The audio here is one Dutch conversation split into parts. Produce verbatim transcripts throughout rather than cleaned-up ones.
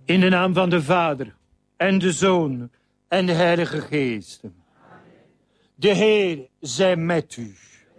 In de naam van de Vader en de Zoon en de Heilige Geest. De Heer zij met u.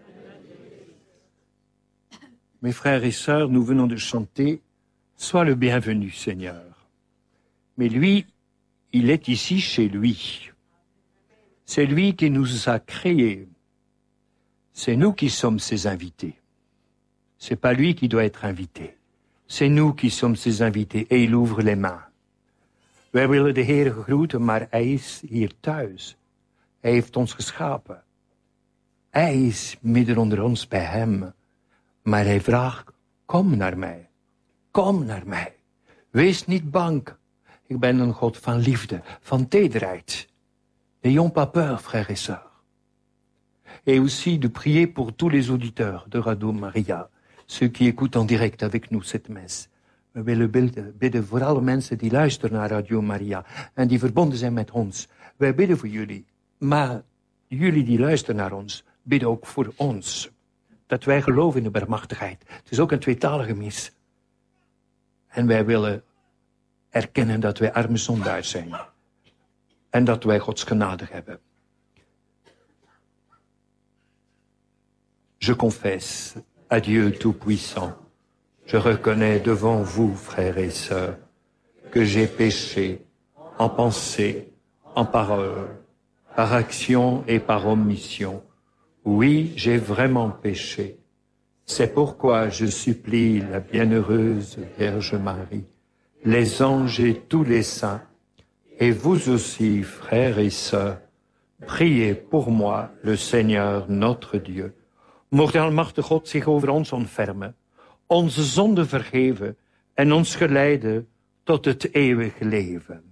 Mes frères et sœurs, nous venons de chanter « Sois le bienvenu, Seigneur ». Mais lui, il est ici chez lui. C'est lui qui nous a créés. C'est nous qui sommes ses invités. C'est pas lui qui doit être invité. C'est nous qui sommes ses invités. Et il ouvre les mains. Wij willen de Heer groeten, maar hij is hier thuis. Hij heeft ons geschapen. Hij is midden onder ons bij hem. Maar hij vraagt, kom naar mij. Kom naar mij. Wees niet bang. Ik ben een God van liefde, van tederheid. N'ayons pas peur, frères et sœurs. Et aussi de prier pour tous les auditeurs de Radio Maria. Ceux qui écoutent en direct avec nous cette messe. We willen bidden voor alle mensen die luisteren naar Radio Maria. En die verbonden zijn met ons. Wij bidden voor jullie. Maar jullie die luisteren naar ons, bidden ook voor ons. Dat wij geloven in de barmhartigheid. Het is ook een tweetalige mis. En wij willen erkennen dat wij arme zondaars zijn. En dat wij Gods genade hebben. Je confesse à Dieu Tout-Puissant. Je reconnais devant vous, frères et sœurs, que j'ai péché en pensée, en parole, par action et par omission. Oui, j'ai vraiment péché. C'est pourquoi je supplie la bienheureuse Vierge Marie, les anges et tous les saints, et vous aussi, frères et sœurs, priez pour moi, le Seigneur notre Dieu. Mocht de almachtige God zich over ons ontfermen, onze zonden vergeven en ons geleiden tot het eeuwige leven.